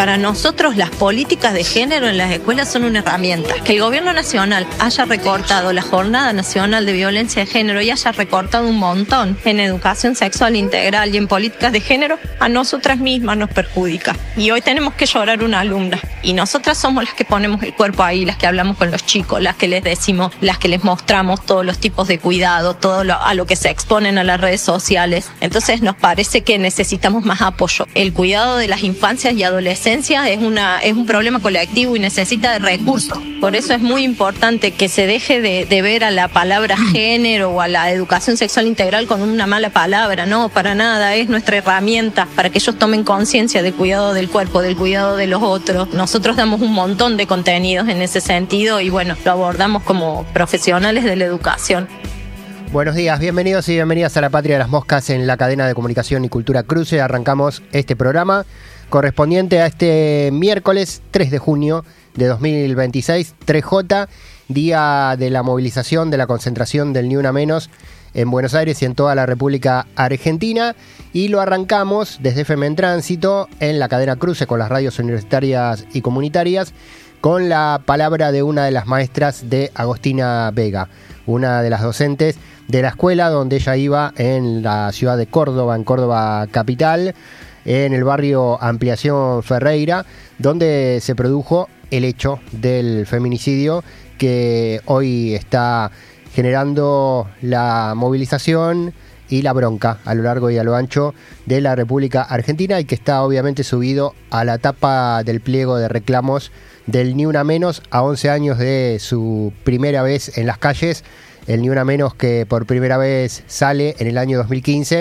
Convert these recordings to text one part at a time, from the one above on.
Para nosotros las políticas de género en las escuelas son una herramienta. Que el gobierno nacional haya recortado la Jornada Nacional de Violencia de Género y haya recortado un montón en educación sexual integral y en políticas de género, a nosotras mismas nos perjudica. Y hoy tenemos que llorar una alumna. Y nosotras somos las que ponemos el cuerpo ahí, las que hablamos con los chicos, las que les decimos, las que les mostramos todos los tipos de cuidado, a lo que se exponen a las redes sociales. Entonces nos parece que necesitamos más apoyo. El cuidado de las infancias y adolescencias es un problema colectivo y necesita de recursos. Por eso es muy importante que se deje de ver a la palabra género o a la educación sexual integral con una mala palabra. No, para nada, es nuestra herramienta para que ellos tomen conciencia del cuidado del cuerpo, del cuidado de los otros. Nosotros damos un montón de contenidos en ese sentido y bueno, lo abordamos como profesionales de la educación. Buenos días, bienvenidos y bienvenidas a La Patria de las Moscas en la cadena de comunicación y cultura Cruce. Arrancamos este programa correspondiente a este miércoles 3 de junio de 2026, 3J, día de la movilización, de la concentración del Ni Una Menos en Buenos Aires y en toda la República Argentina. Y lo arrancamos desde FM en Tránsito en la cadena Cruce con las radios universitarias y comunitarias, con la palabra de una de las maestras de Agostina Vega, una de las docentes de la escuela donde ella iba en la ciudad de Córdoba, en Córdoba capital, en el barrio Ampliación Ferreira, donde se produjo el hecho del feminicidio que hoy está generando la movilización y la bronca a lo largo y a lo ancho de la República Argentina y que está obviamente subido a la tapa del pliego de reclamos del Ni Una Menos a 11 años de su primera vez en las calles. El Ni Una Menos que por primera vez sale en el año 2015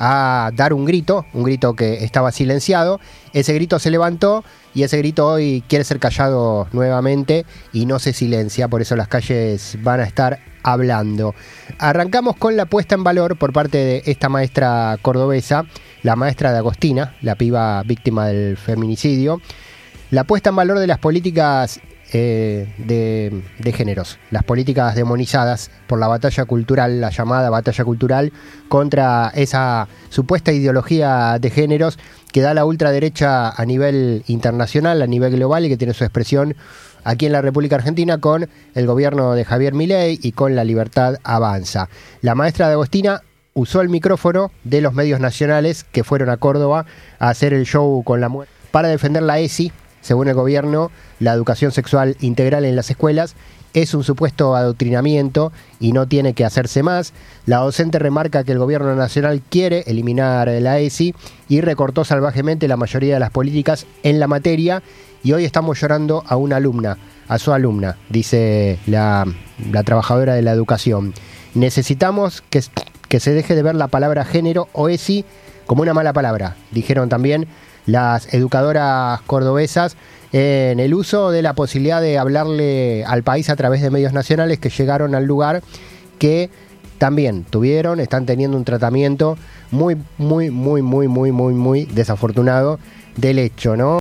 a dar un grito que estaba silenciado. Ese grito se levantó y ese grito hoy quiere ser callado nuevamente y no se silencia, por eso las calles van a estar hablando. Arrancamos con la puesta en valor por parte de esta maestra cordobesa, la maestra de Agostina, la piba víctima del feminicidio. La puesta en valor de las políticas de géneros, las políticas demonizadas por la batalla cultural, la llamada batalla cultural contra esa supuesta ideología de géneros que da la ultraderecha a nivel internacional, a nivel global y que tiene su expresión aquí en la República Argentina con el gobierno de Javier Milei y con La Libertad Avanza. La maestra de Agostina usó el micrófono de los medios nacionales que fueron a Córdoba a hacer el show con la muerte para defender la ESI. Según el gobierno, la educación sexual integral en las escuelas es un supuesto adoctrinamiento y no tiene que hacerse más. La docente remarca que el gobierno nacional quiere eliminar la ESI y recortó salvajemente la mayoría de las políticas en la materia y hoy estamos llorando a una alumna, a su alumna, dice la trabajadora de la educación. Necesitamos que se deje de ver la palabra género o ESI como una mala palabra, dijeron también las educadoras cordobesas en el uso de la posibilidad de hablarle al país a través de medios nacionales que llegaron al lugar, que también están teniendo un tratamiento muy desafortunado del hecho, ¿no?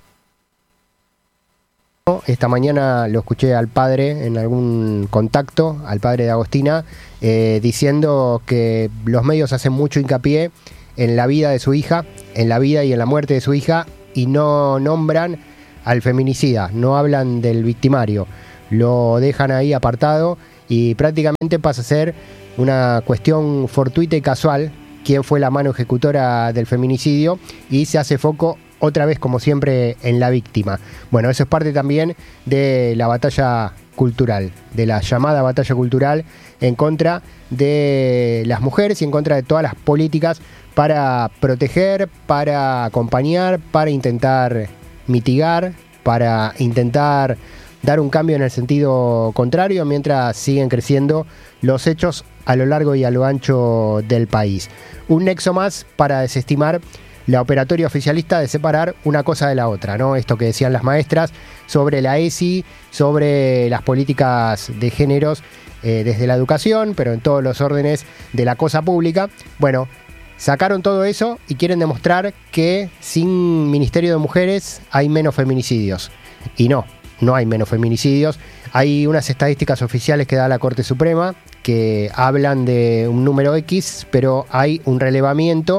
Esta mañana lo escuché al padre en algún contacto, al padre de Agostina, diciendo que los medios hacen mucho hincapié en la vida de su hija, en la vida y en la muerte de su hija, y no nombran al feminicida, no hablan del victimario, lo dejan ahí apartado y prácticamente pasa a ser una cuestión fortuita y casual quién fue la mano ejecutora del feminicidio y se hace foco otra vez como siempre en la víctima. Bueno, eso es parte también de la batalla cultural, de la llamada batalla cultural en contra de las mujeres y en contra de todas las políticas para proteger, para acompañar, para intentar mitigar, para intentar dar un cambio en el sentido contrario mientras siguen creciendo los hechos a lo largo y a lo ancho del país. Un nexo más para desestimar la operatoria oficialista de separar una cosa de la otra, ¿no? Esto que decían las maestras sobre la ESI, sobre las políticas de géneros desde la educación, pero en todos los órdenes de la cosa pública. Bueno, sacaron todo eso y quieren demostrar que sin Ministerio de Mujeres hay menos feminicidios. Y no hay menos feminicidios. Hay unas estadísticas oficiales que da la Corte Suprema que hablan de un número X, pero hay un relevamiento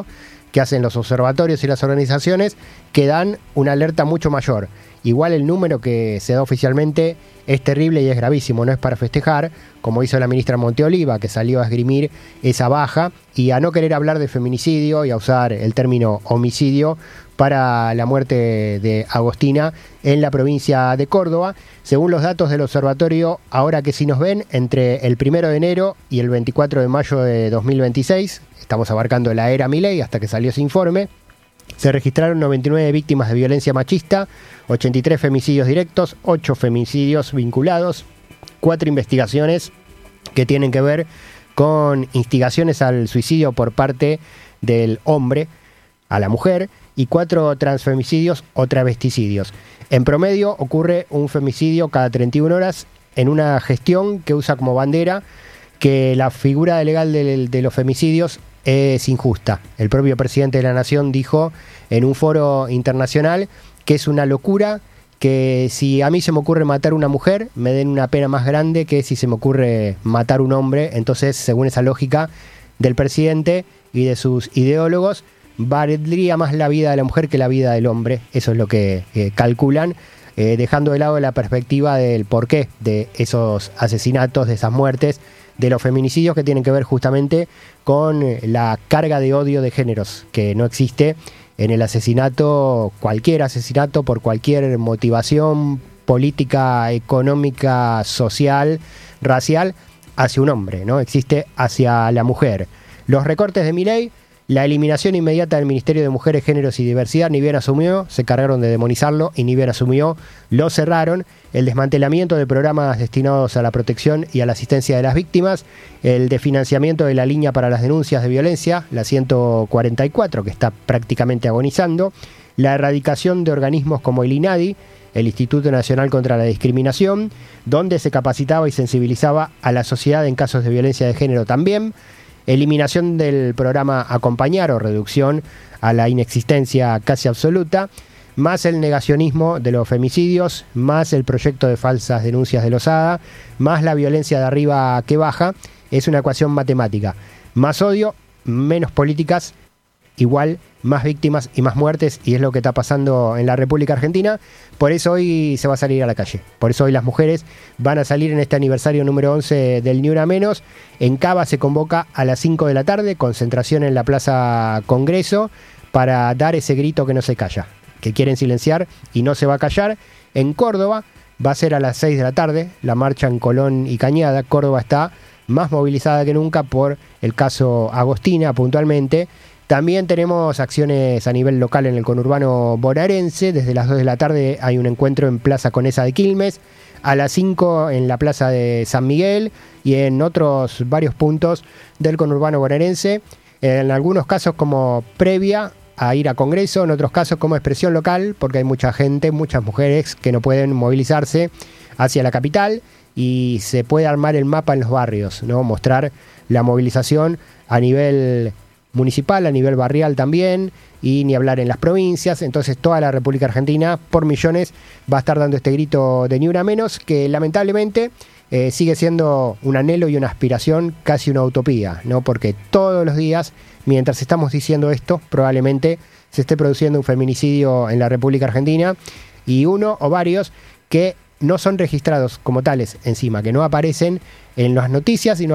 que hacen los observatorios y las organizaciones, que dan una alerta mucho mayor. Igual el número que se da oficialmente es terrible y es gravísimo, no es para festejar, como hizo la ministra Monteoliva, que salió a esgrimir esa baja y a no querer hablar de feminicidio y a usar el término homicidio para la muerte de Agostina en la provincia de Córdoba. Según los datos del observatorio, ahora que sí nos ven, entre el 1 de enero y el 24 de mayo de 2026, estamos abarcando la era Milei hasta que salió ese informe, se registraron 99 víctimas de violencia machista, 83 femicidios directos, 8 femicidios vinculados, 4 investigaciones que tienen que ver con instigaciones al suicidio por parte del hombre a la mujer y 4 transfemicidios o travesticidios. En promedio ocurre un femicidio cada 31 horas en una gestión que usa como bandera que la figura legal de los femicidios es injusta. El propio presidente de la Nación dijo en un foro internacional que es una locura que si a mí se me ocurre matar a una mujer, me den una pena más grande que si se me ocurre matar a un hombre. Entonces, según esa lógica del presidente y de sus ideólogos, valdría más la vida de la mujer que la vida del hombre. Eso es lo que calculan, dejando de lado la perspectiva del porqué de esos asesinatos, de esas muertes, de los feminicidios, que tienen que ver justamente con la carga de odio de géneros que no existe en el asesinato, cualquier asesinato por cualquier motivación política, económica, social, racial, hacia un hombre, ¿no? Existe hacia la mujer. Los recortes de Milei, la eliminación inmediata del Ministerio de Mujeres, Géneros y Diversidad, ni bien asumió, se cargaron de demonizarlo y ni bien asumió, lo cerraron. El desmantelamiento de programas destinados a la protección y a la asistencia de las víctimas, el desfinanciamiento de la línea para las denuncias de violencia, la 144, que está prácticamente agonizando, la erradicación de organismos como el INADI, el Instituto Nacional contra la Discriminación, donde se capacitaba y sensibilizaba a la sociedad en casos de violencia de género también, eliminación del programa Acompañar o reducción a la inexistencia casi absoluta, más el negacionismo de los femicidios, más el proyecto de falsas denuncias de Lozada, más la violencia de arriba que baja. Es una ecuación matemática. Más odio, menos políticas, igual más víctimas y más muertes, y es lo que está pasando en la República Argentina. Por eso hoy se va a salir a la calle. Por eso hoy las mujeres van a salir en este aniversario número 11 del Ni Una Menos. En Cava se convoca a las 5 de la tarde, concentración en la Plaza Congreso, para dar ese grito que no se calla, que quieren silenciar y no se va a callar. En Córdoba va a ser a las 6 de la tarde, la marcha en Colón y Cañada. Córdoba está más movilizada que nunca por el caso Agostina puntualmente. También tenemos acciones a nivel local en el conurbano bonaerense. Desde las 2 de la tarde hay un encuentro en Plaza Conesa de Quilmes, a las 5 en la Plaza de San Miguel y en otros varios puntos del conurbano bonaerense. En algunos casos como previa a ir a Congreso, en otros casos como expresión local, porque hay mucha gente, muchas mujeres que no pueden movilizarse hacia la capital y se puede armar el mapa en los barrios, ¿no? Mostrar la movilización a nivel municipal, a nivel barrial también, y ni hablar en las provincias. Entonces toda la República Argentina, por millones, va a estar dando este grito de Ni Una Menos, que lamentablemente sigue siendo un anhelo y una aspiración, casi una utopía, ¿no? Porque todos los días, mientras estamos diciendo esto, probablemente se esté produciendo un feminicidio en la República Argentina, y uno o varios que no son registrados como tales encima, que no aparecen en las noticias y no